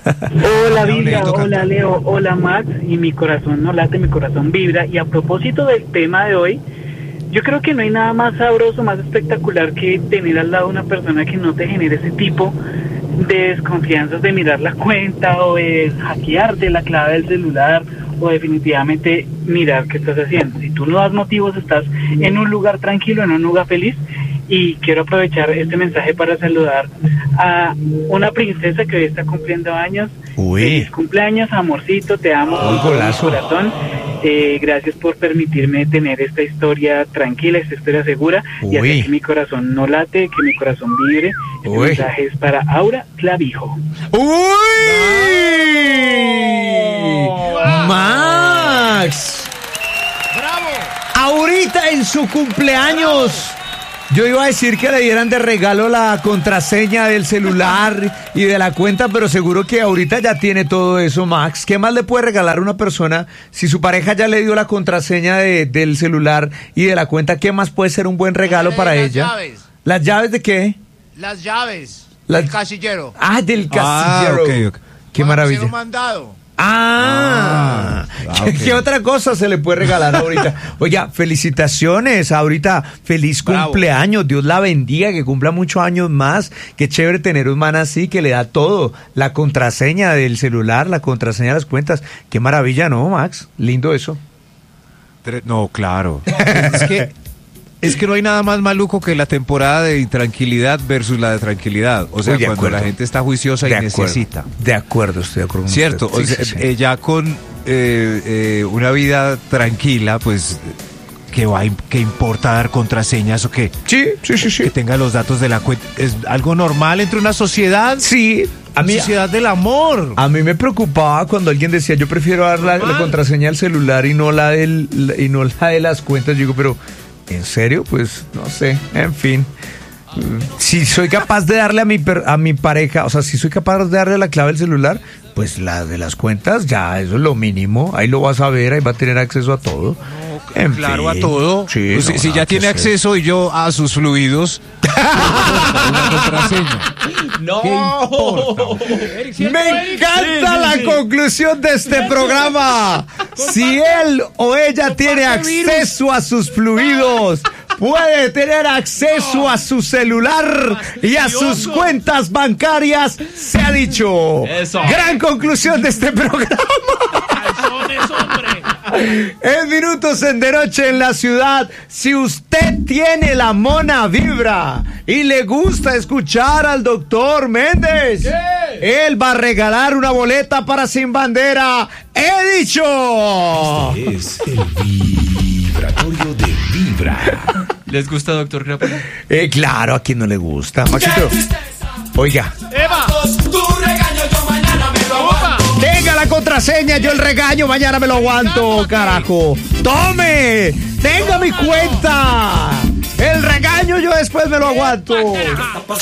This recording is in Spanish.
Hola Vibra, hola Leo, hola Max, y mi corazón no late, mi corazón vibra. Y a propósito del tema de hoy, yo creo que no hay nada más sabroso, más espectacular que tener al lado una persona que no te genere ese tipo de desconfianzas de mirar la cuenta o de hackearte la clave del celular o definitivamente mirar qué estás haciendo. Si tú no das motivos, estás en un lugar tranquilo, en un lugar feliz. Y quiero aprovechar este mensaje para saludar a una princesa que hoy está cumpliendo años. Feliz cumpleaños, amorcito, te amo con todo mi corazón. Gracias por permitirme tener esta historia tranquila, esta historia segura, y hacer que mi corazón no late, que mi corazón vibre. Este mensaje es para Aura Clavijo. ¡Max! ¡Bravo! Ahorita en su cumpleaños, yo iba a decir que le dieran de regalo la contraseña del celular y de la cuenta, pero seguro que ahorita ya tiene todo eso, Max. ¿Qué más le puede regalar a una persona si su pareja ya le dio la contraseña del celular y de la cuenta? ¿Qué más puede ser un buen regalo para ella? Llaves. ¿Las llaves de qué? Las llaves. Del casillero. Ah, del casillero. Okay. Qué maravilla. Hacer un mandado. ¿Qué otra cosa se le puede regalar ahorita? Oiga, felicitaciones ahorita, feliz cumpleaños, Dios la bendiga, que cumpla muchos años más, qué chévere tener un man así que le da todo, la contraseña del celular, la contraseña de las cuentas, qué maravilla, ¿no, Max? Lindo eso. No, claro. Es que no hay nada más maluco que la temporada de intranquilidad versus la de tranquilidad. O sea, cuando la gente está juiciosa y necesita. De acuerdo, estoy de acuerdo con cierto, usted. O sea, ya con una vida tranquila, pues, ¿qué importa dar contraseñas o qué? Sí. Que tenga los datos de la cuenta. ¿Es algo normal entre una sociedad? Sí. Sociedad del amor. A mí me preocupaba cuando alguien decía, yo prefiero dar la contraseña del celular y no la de las cuentas. Yo digo, pero ¿en serio? Pues no sé, en fin. Si soy capaz de darle a mi pareja, o sea, si soy capaz de darle la clave del celular, pues la de las cuentas, ya, eso es lo mínimo. Ahí lo vas a ver, ahí va a tener acceso a todo. Claro, a todo. Sí, pues si ya tiene acceso y yo a sus fluidos. Una contraseña. No. ¿Qué importa? Me encanta la conclusión de este programa. Si él o ella tiene acceso a sus fluidos, puede tener acceso a su celular y a sus cuentas bancarias, se ha dicho. Eso. Gran conclusión de este programa. En Minutos en de Noche en la Ciudad, si usted tiene la mona vibra y le gusta escuchar al doctor Méndez, él va a regalar una boleta para Sin Bandera. ¡He dicho! Este es el vibratorio de Vibra. ¿Les gusta, doctor Grapo? Claro, a quien no le gusta. Maxito, oiga. ¡Eva! Tenga la contraseña, yo el regaño mañana me lo aguanto, carajo. ¡Tome! ¡Tenga mi cuenta! El regaño yo después me lo aguanto.